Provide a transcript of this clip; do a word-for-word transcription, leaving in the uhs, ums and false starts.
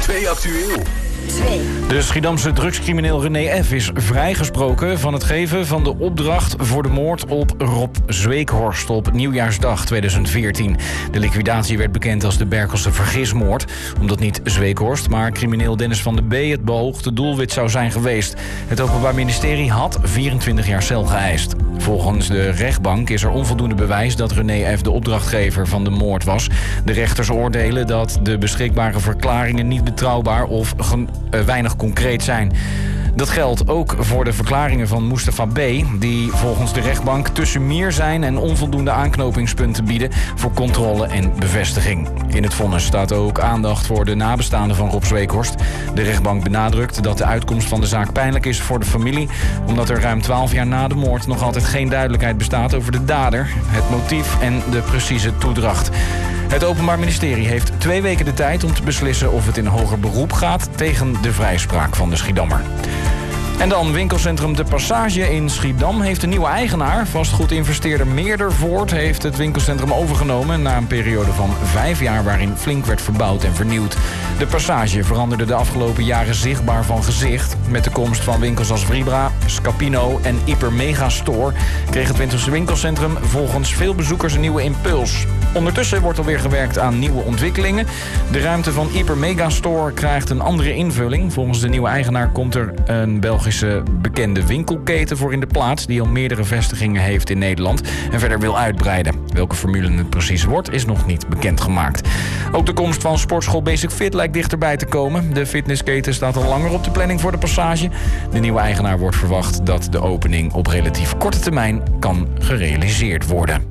twee Actueel. twee. De Schiedamse drugscrimineel René F. is vrijgesproken van het geven van de opdracht voor de moord op Rob Zweekhorst op Nieuwjaarsdag tweeduizend veertien. De liquidatie werd bekend als de Berkelse vergismoord, omdat niet Zweekhorst, maar crimineel Dennis van de B. het beoogde doelwit zou zijn geweest. Het Openbaar Ministerie had vierentwintig jaar cel geëist. Volgens de rechtbank is er onvoldoende bewijs dat René F. de opdrachtgever van de moord was. De rechters oordelen dat de beschikbare verklaringen niet betrouwbaar of gen- uh, weinig concreet zijn. Dat geldt ook voor de verklaringen van Mustafa B., die volgens de rechtbank tussen meer zijn en onvoldoende aanknopingspunten bieden voor controle en bevestiging. In het vonnis staat ook aandacht voor de nabestaanden van Rob Zweekhorst. De rechtbank benadrukt dat de uitkomst van de zaak pijnlijk is voor de familie, omdat er ruim twaalf jaar na de moord nog altijd geen duidelijkheid bestaat over de dader, het motief en de precieze toedracht. Het Openbaar Ministerie heeft twee weken de tijd om te beslissen of het in hoger beroep gaat tegen de vrijspraak van de Schiedammer. En dan winkelcentrum De Passage in Schiedam heeft een nieuwe eigenaar. Vastgoedinvesteerder Meerdervoort heeft het winkelcentrum overgenomen na een periode van vijf jaar waarin flink werd verbouwd en vernieuwd. De Passage veranderde de afgelopen jaren zichtbaar van gezicht. Met de komst van winkels als Vribra, Scapino en Hyper Megastore kreeg het winkelcentrum volgens veel bezoekers een nieuwe impuls. Ondertussen wordt alweer gewerkt aan nieuwe ontwikkelingen. De ruimte van Hyper Megastore krijgt een andere invulling. Volgens de nieuwe eigenaar komt er een Belgische bekende winkelketen voor in de plaats, die al meerdere vestigingen heeft in Nederland en verder wil uitbreiden. Welke formule het precies wordt, is nog niet bekendgemaakt. Ook de komst van sportschool Basic Fit lijkt dichterbij te komen. De fitnessketen staat al langer op de planning voor de Passage. De nieuwe eigenaar wordt verwacht dat de opening op relatief korte termijn kan gerealiseerd worden.